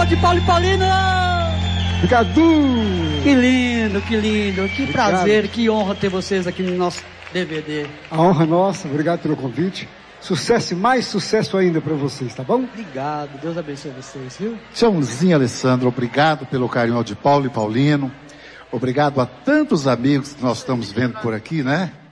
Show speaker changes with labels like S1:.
S1: Carioca de Paulo e Paulino!
S2: Obrigado!
S1: Que lindo, que lindo. Que
S2: Obrigado.
S1: prazer, que honra ter vocês aqui no nosso DVD.
S2: A honra é nossa, obrigado pelo convite. Sucesso e mais sucesso ainda para vocês, tá bom?
S1: Obrigado, Deus abençoe vocês, viu?
S3: Tchauzinho, Alessandro, obrigado pelo carinho de Paulo e Paulino. Obrigado a tantos amigos que nós estamos vendo por aqui, né?